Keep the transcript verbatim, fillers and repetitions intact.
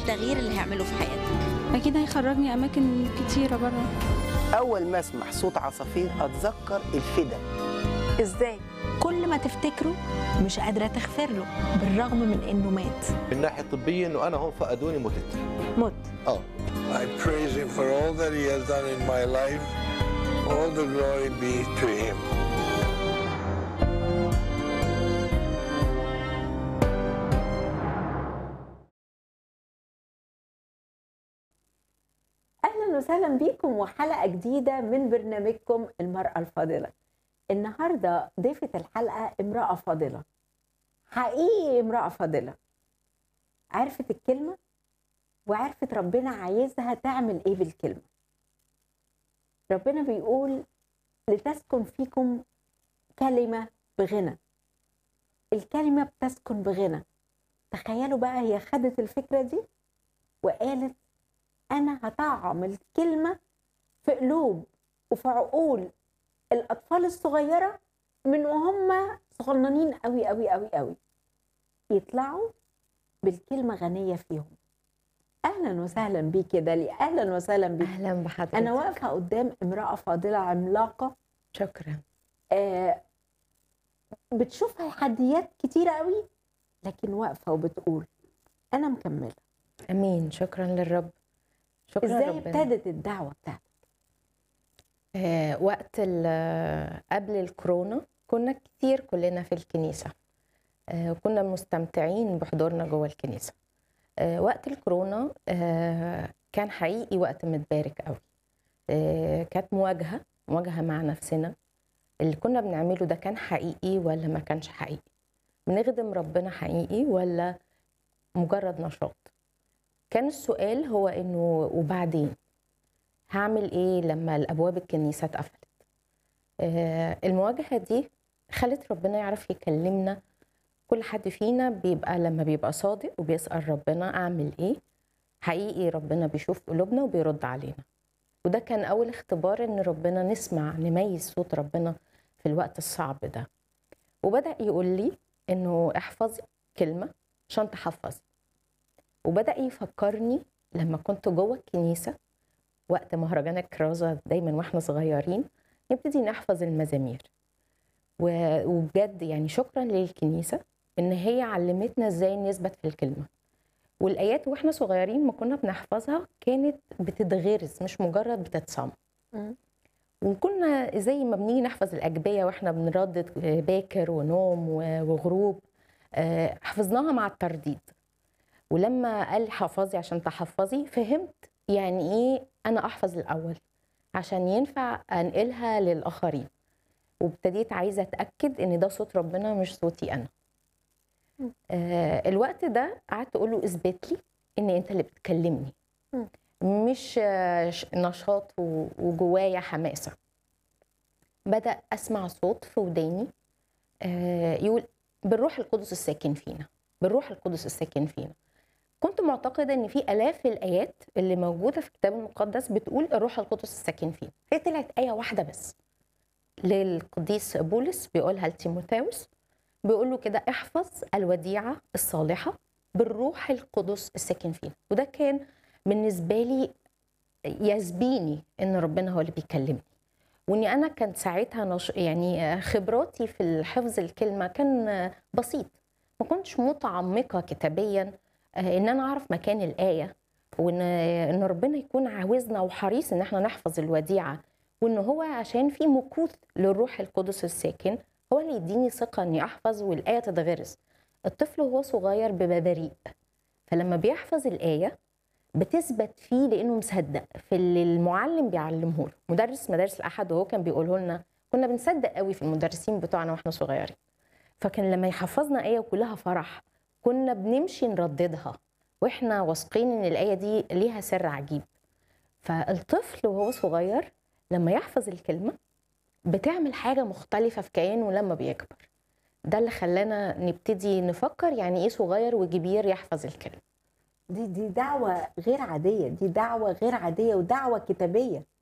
التغيير اللي هيعمله في حياتك؟ اكيد هيخرجني اماكن كتيره بره. اول ما اسمع صوت عصافير اتذكر الفدا. ازاي كل ما تفتكره مش قادره تغفر له بالرغم من انه مات؟ من الناحيه الطبيه انه انا هم فقدوني متت. مت اه I praise him for all that he has done in my life. All the glory be to him. أهلا وسهلا بكم وحلقة جديدة من برنامجكم المرأة الفاضلة. النهاردة ضيفة الحلقة امرأة فاضلة، حقيقي امرأة فاضلة، عرفت الكلمة وعرفت ربنا عايزها تعمل ايه بالكلمة. ربنا بيقول لتسكن فيكم كلمة بغنى، الكلمة بتسكن بغنى. تخيلوا بقى هي خدت الفكرة دي وقالت أنا هطعم الكلمة في قلوب وفي عقول الأطفال الصغيرة من وهم صغننين قوي قوي قوي قوي، يطلعوا بالكلمة غنية فيهم. أهلا وسهلا بيك يا دالي، أهلا وسهلا بيك. أهلا بحضرتك. أنا واقفة قدام امرأة فاضلة عملاقة. شكرا. آه بتشوف تحديات كتيرة قوي لكن واقفة وبتقول أنا مكملة. أمين. شكرا للرب. شكرا ازاي ربنا. ابتدت الدعوه بتاعتك؟ آه وقت قبل الكورونا كنا كتير كلنا في الكنيسه، آه وكنا مستمتعين بحضورنا جوه الكنيسه. آه وقت الكورونا آه كان حقيقي وقت متبارك قوي. آه كانت مواجهه مواجهه مع نفسنا، اللي كنا بنعمله ده كان حقيقي ولا ما كانش حقيقي؟ بنخدم ربنا حقيقي ولا مجرد نشاط؟ كان السؤال هو انه وبعدين هعمل ايه لما الابواب الكنيسه اتقفلت؟ آه المواجهه دي خلت ربنا يعرف يكلمنا. كل حد فينا بيبقى لما بيبقى صادق وبيسأل ربنا اعمل ايه، حقيقي ربنا بيشوف قلوبنا وبيرد علينا. وده كان اول اختبار ان ربنا نسمع نميز صوت ربنا في الوقت الصعب ده. وبدأ يقول لي انه احفظي كلمه عشان تحفظي. وبدأ يفكرني لما كنت جوه الكنيسة وقت مهرجان الكرازة، دايما واحنا صغيرين نبتدي نحفظ المزامير. وبجد يعني شكرا للكنيسة ان هي علمتنا ازاي نثبت في الكلمة. والآيات واحنا صغيرين ما كنا بنحفظها كانت بتتغرس مش مجرد بتتصم. وكنا زي ما بنيجي نحفظ الأجبية واحنا بنردد باكر ونوم وغروب، حفظناها مع الترديد. ولما قال حفظي عشان تحفظي فهمت يعني ايه انا احفظ الاول عشان ينفع انقلها للاخرين. وابتديت عايزه اتاكد ان ده صوت ربنا مش صوتي انا. آه الوقت ده قعدت اقول له اثبت لي ان انت اللي بتكلمني، مش آه نشاط وجوايا حماسه. بدا اسمع صوت في وداني آه يقول بالروح القدس الساكن فينا، بالروح القدس الساكن فينا. كنت معتقده ان في الاف الايات اللي موجوده في الكتاب المقدس بتقول الروح القدس الساكن فينا، هي طلعت ايه واحده بس للقديس بولس بيقولها لتيموثاوس، بيقول له كده احفظ الوديعه الصالحه بالروح القدس الساكن فينا. وده كان بالنسبه لي يسبيني ان ربنا هو اللي بيكلمني، واني انا كانت ساعتها نش... يعني خبراتي في حفظ الكلمه كان بسيط، ما كنتش متعمقه كتابيا ان انا اعرف مكان الايه، وان ان ربنا يكون عاوزنا وحريص ان احنا نحفظ الوديعه، وان هو عشان في مكوث للروح القدس الساكن هو اللي يديني ثقه اني احفظ والايه تتغرس. الطفل وهو صغير بيبقى بريء، فلما بيحفظ الايه بتثبت فيه لانه مصدق في اللي المعلم بيعلمه له. مدرس مدارس الاحد وهو كان بيقوله لنا كنا بنصدق قوي في المدرسين بتوعنا واحنا صغيرين، فكان لما يحفظنا ايه وكلها فرح كنا بنمشي نرددها واحنا واثقين ان الايه دي ليها سر عجيب. فالطفل وهو صغير لما يحفظ الكلمه بتعمل حاجه مختلفه في كيانه لما بيكبر. ده اللي خلانا نبتدي نفكر يعني ايه صغير وكبير يحفظ الكلمه. دي دي دعوه غير عاديه، دي دعوه غير عاديه ودعوه كتابيه.